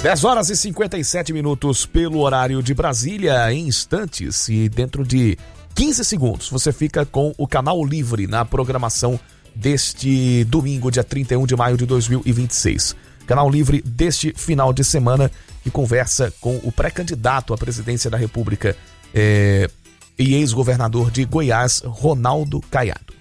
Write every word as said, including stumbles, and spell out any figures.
dez horas e cinquenta e sete minutos pelo horário de Brasília, em instantes, e dentro de quinze segundos você fica com o Canal Livre na programação deste domingo, dia trinta e um de maio de dois mil e vinte e seis. Canal Livre deste final de semana, que conversa com o pré-candidato à presidência da República eh, e ex-governador de Goiás, Ronaldo Caiado.